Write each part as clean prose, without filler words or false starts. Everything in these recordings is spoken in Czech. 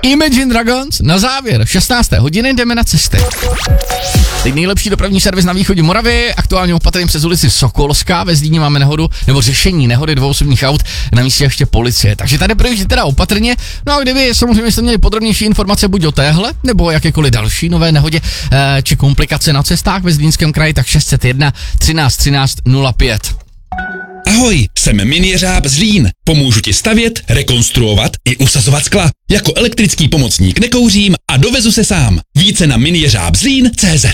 Imagine Dragons na závěr 16. hodiny jdeme na cesty. Teď nejlepší dopravní servis na východě Moravy, aktuálně opatrně přes ulici Sokolská, ve Zlíně máme nehodu, nebo řešení nehody 2 osobních aut, na místě ještě policie, takže tady projíždí teda opatrně, no a kdyby samozřejmě jste měli podrobnější informace buď o téhle, nebo o jakékoliv další nové nehodě, či komplikace na cestách ve Zlínském kraji, tak 601 13 13 05. Ahoj, jsem Min Jeřáb Zlín. Pomůžu ti stavět, rekonstruovat i usazovat skla. Jako elektrický pomocník nekouřím a dovezu se sám. Více na minjeřábzlín.cz.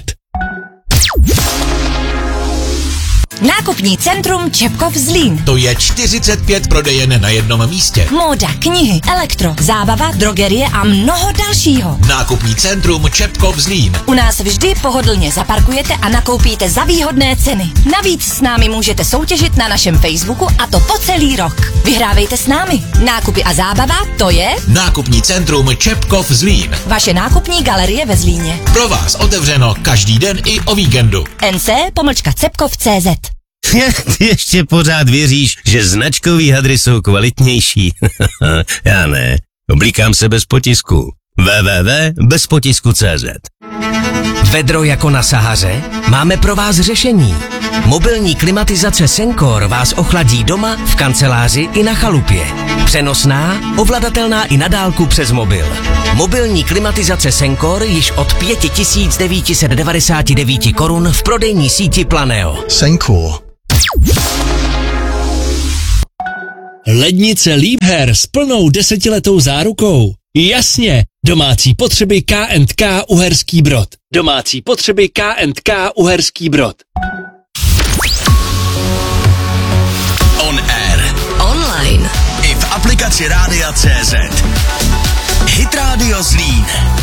Nákupní centrum Čepkov Zlín. To je 45 prodejen na jednom místě. Móda, knihy, elektro, zábava, drogerie a mnoho dalšího. Nákupní centrum Čepkov Zlín. U nás vždy pohodlně zaparkujete a nakoupíte za výhodné ceny. Navíc s námi můžete soutěžit na našem Facebooku a to po celý rok. Vyhrávejte s námi. Nákupy a zábava, to je Nákupní centrum Čepkov Zlín. vaše nákupní galerie ve Zlíně. Pro vás otevřeno každý den i o víkendu. nc-cepkov.cz. Ty ještě pořád věříš, že značkový hadry jsou kvalitnější? Já ne. Oblíkám se bez potisku. www.bezpotisku.cz. Vedro jako na Sahaře? Máme pro vás řešení. Mobilní klimatizace Sencor vás ochladí doma, v kanceláři i na chalupě. Přenosná, ovladatelná i na dálku přes mobil. Mobilní klimatizace Sencor již od 5999 korun v prodejní síti Planeo. Sencor. Lednice Liebherr s plnou 10letou zárukou. Jasně, domácí potřeby K&K Uherský Brod. Domácí potřeby K&K Uherský Brod. On air. Online. I v aplikaci Rádia.cz. Hit Radio Zlín.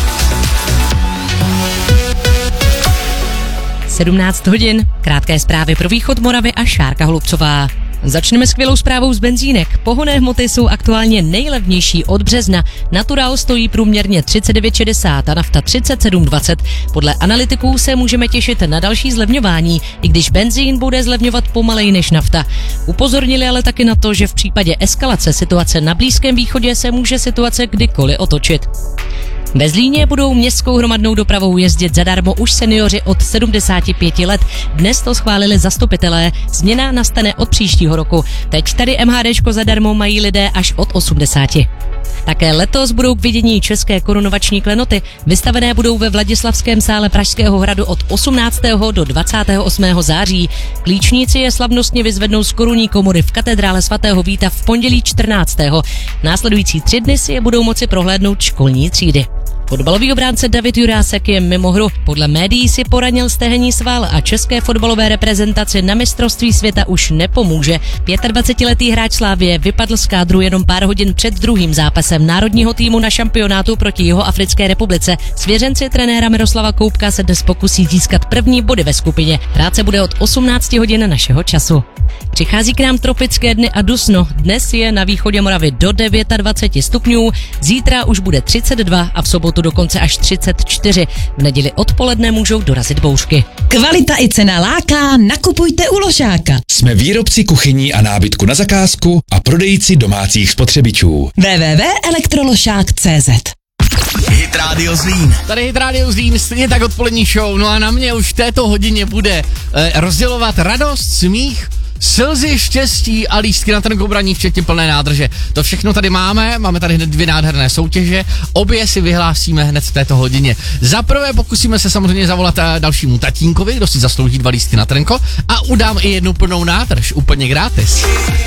17 hodin, krátké zprávy pro východ Moravy a Šárka Holubcová. Začneme skvělou zprávou z benzínek. Pohonné hmoty jsou aktuálně nejlevnější od března. Natural stojí průměrně 39,60 a nafta 37,20. Podle analytiků se můžeme těšit na další zlevňování, i když benzín bude zlevňovat pomaleji než nafta. Upozornili ale taky na to, že v případě eskalace situace na Blízkém východě se může situace kdykoliv otočit. Ve Zlíně budou městskou hromadnou dopravou jezdit zadarmo už seniori od 75 let. Dnes to schválili zastupitelé. Změna nastane od příštího roku. Teď tady MHDčko zadarmo mají lidé až od 80. Také letos budou k vidění české korunovační klenoty. Vystavené budou ve Vladislavském sále Pražského hradu od 18. do 28. září. Klíčníci je slavnostně vyzvednou z korunní komory v katedrále svatého Víta v pondělí 14. Následující 3 dny si je budou moci prohlédnout školní třídy. Fotbalový obránce David Jurásek je mimo hru. Podle médií si poranil stehenní sval a české fotbalové reprezentaci na mistrovství světa už nepomůže. 25letý hráč Slavie vypadl z kádru jenom pár hodin před druhým zápasem národního týmu na šampionátu proti Jihoafrické republice. Svěřenci trenéra Miroslava Koubka se dnes pokusí získat první body ve skupině. Hrát se bude od 18 hodin našeho času. Přichází k nám tropické dny a dusno. Dnes je na východě Moravy do 29 stupňů, zítra už bude 32 a v sobotu dokonce až 34. V neděli odpoledne můžou dorazit bouřky. Kvalita i cena láká, nakupujte u Ložáka. Jsme výrobci kuchyní a nábytku na zakázku a prodejci domácích spotřebičů. www.elektroložák.cz. Hit Radio Zlín. Tady Hit Radio Zlín, stejně tak odpolední show, no a na mě už v této hodině bude rozdělovat radost, smích, slzy, štěstí a lístky na ten kobraní, včetně plné nádrže. To všechno tady máme tady hned 2 nádherné soutěže, obě si vyhlásíme hned v této hodině. Za prvé pokusíme se samozřejmě zavolat dalšímu tatínkovi, kdo si zaslouží 2 lístky na trnko a udám i jednu plnou nádrž, úplně gratis.